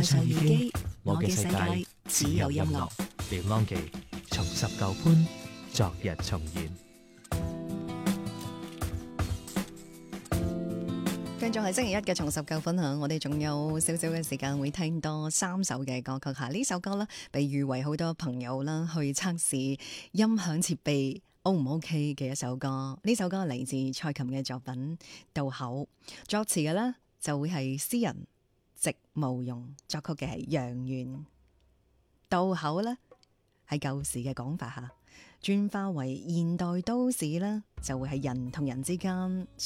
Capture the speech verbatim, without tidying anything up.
上耳機，我嘅世界只有音樂。 別忘記重拾舊歡，昨日重現。 繼續係星期一嘅重拾舊分享，我哋仲有少少嘅時間會聽多三首嘅歌曲吓。呢首歌呢，被譽為好多朋友啦去測試音響設備 O 唔 OK 嘅一首歌。呢首歌嚟自蔡琴嘅作品《渡口》，作詞嘅呢就會係詩人席慕容，作曲嘅係楊源。渡口呢係舊時嘅講法吓，轉化為現代都市呢就會係人同人之間